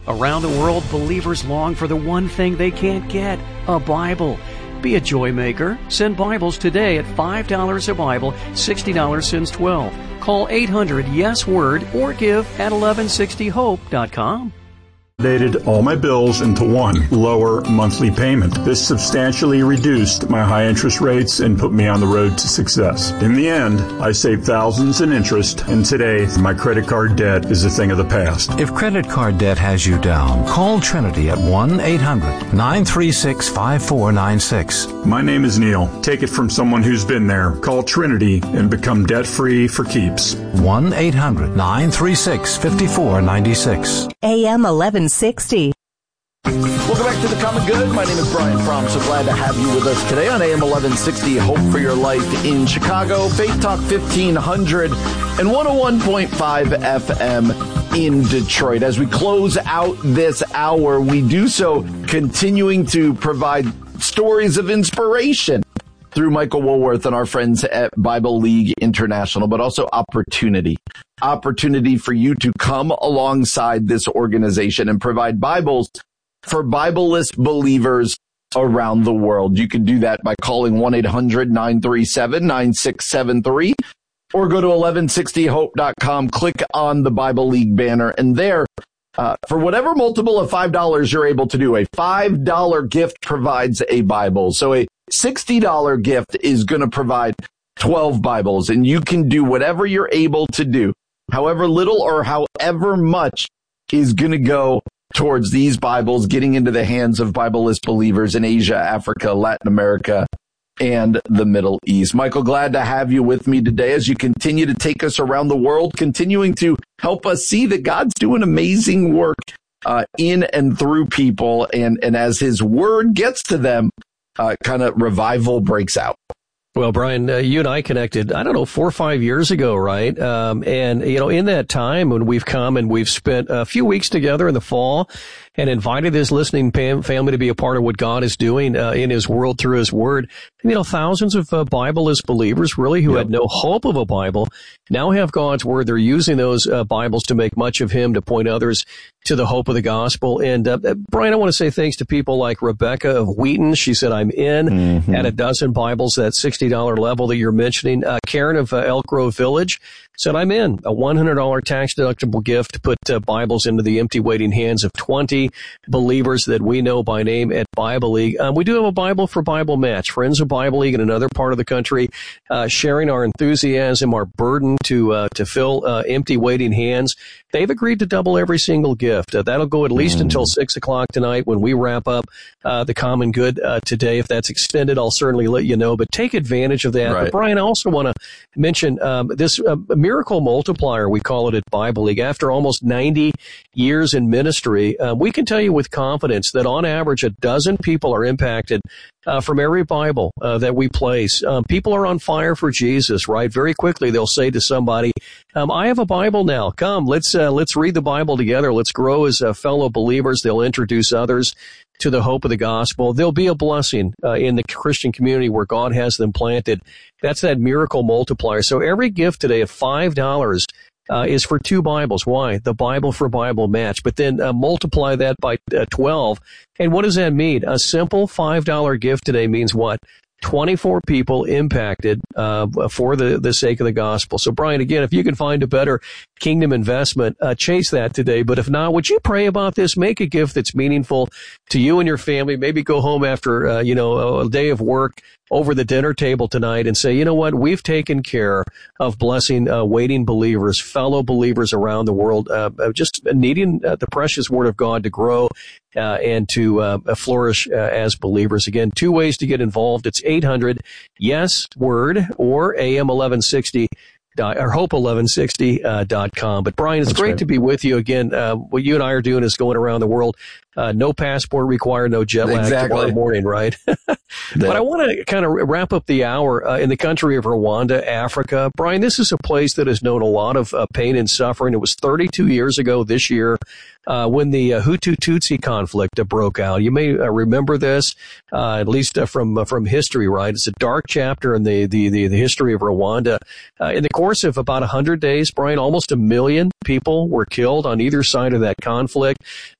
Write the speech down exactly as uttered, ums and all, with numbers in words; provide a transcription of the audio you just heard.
Around the world, believers long for the one thing they can't get, a Bible. Be a joy maker. Send Bibles today at five dollars a Bible, sixty dollars since twelve. Call eight hundred yes word or give at eleven sixty hope dot com. Consolidated all my bills into one lower monthly payment. This substantially reduced my high interest rates and put me on the road to success. In the end, I saved thousands in interest, and today my credit card debt is a thing of the past. If credit card debt has you down, call Trinity at one eight hundred nine three six five four nine six. My name is Neil. Take it from someone who's been there. Call Trinity and become debt-free for keeps. one eight hundred nine three six five four nine six. A M eleven sixty. Welcome back to The Common Good. My name is Brian Fromm. So glad to have you with us today on A M eleven sixty, Hope for Your Life in Chicago, Faith Talk fifteen hundred, and one oh one point five F M in Detroit. As we close out this hour, we do so continuing to provide stories of inspiration through Michael Woolworth and our friends at Bible League International, but also opportunity. Opportunity for you to come alongside this organization and provide Bibles for Bibleless believers around the world. You can do that by calling one eight hundred nine three seven nine six seven three or go to eleven sixty hope dot com, click on the Bible League banner, and there, uh, for whatever multiple of five dollars you're able to do, a five dollar gift provides a Bible. So a sixty dollar gift is going to provide twelve Bibles, and you can do whatever you're able to do. However little or however much is going to go towards these Bibles getting into the hands of Bibleless believers in Asia, Africa, Latin America, and the Middle East. Michael, glad to have you with me today as you continue to take us around the world, continuing to help us see that God's doing amazing work uh, in and through people. And, and as his word gets to them, uh, kind of revival breaks out. Well, Brian, uh, you and I connected, I don't know, four or five years ago, right? Um, and, you know, in that time when we've come and we've spent a few weeks together in the fall and invited this listening family to be a part of what God is doing uh, in his world through his word, you know, thousands of uh, Bibleless believers really who yep. had no hope of a Bible now have God's word. They're using those uh, Bibles to make much of him, to point others to the hope of the gospel. And, uh, Brian, I want to say thanks to people like Rebecca of Wheaton. She said, I'm in mm-hmm. at a dozen Bibles, that sixty dollar level that you're mentioning. Uh, Karen of uh, Elk Grove Village said, I'm in a one hundred dollar tax deductible gift to put uh, Bibles into the empty waiting hands of twenty believers that we know by name at Bible League. Um, we do have a Bible for Bible Match. Friends of Bible League in another part of the country, uh, sharing our enthusiasm, our burden to, uh, to fill, uh, empty waiting hands. They've agreed to double every single gift. Uh, that'll go at least mm. until six o'clock tonight when we wrap up, uh, the Common Good, uh, today. If that's extended, I'll certainly let you know, but take advantage of that. Right. But Brian, I also want to mention, um, this, uh, miracle multiplier, we call it at Bible League. After almost ninety years in ministry, uh, we can tell you with confidence that on average a dozen people are impacted uh, from every Bible uh, that we place. Um, people are on fire for Jesus, right? Very quickly they'll say to somebody, um, I have a Bible now. Come, let's uh, let's read the Bible together. Let's grow as uh, fellow believers. They'll introduce others to the hope of the gospel. There'll be a blessing uh, in the Christian community where God has them planted. That's that miracle multiplier. So every gift today of five dollars uh, is for two Bibles. Why? The Bible for Bible Match. But then uh, multiply that by uh, twelve. And what does that mean? A simple five dollar gift today means what? twenty-four people impacted uh for the the sake of the gospel. So Brian, again, if you can find a better kingdom investment, uh chase that today. But if not, would you pray about this? Make a gift that's meaningful to you and your family. Maybe go home after uh, you know a day of work over the dinner table tonight and say, you know what, we've taken care of blessing uh, waiting believers, fellow believers around the world, uh, just needing uh, the precious word of God to grow uh, and to uh, flourish uh, as believers. Again, two ways to get involved. It's eight hundred yes word or A M eleven sixty or hope eleven sixty dot com. But Brian, it's That's great, great to be with you again. Uh, what you and I are doing is going around the world. Uh, no passport required, no jet lag exactly. tomorrow morning, right? But I want to kind of wrap up the hour uh, in the country of Rwanda, Africa. Brian, this is a place that has known a lot of uh, pain and suffering. It was thirty-two years ago this year uh, when the uh, Hutu-Tutsi conflict uh, broke out. You may uh, remember this, uh, at least uh, from uh, from history, right? It's a dark chapter in the the the, the history of Rwanda. Uh, in the course of about one hundred days, Brian, almost a million people were killed on either side of that conflict.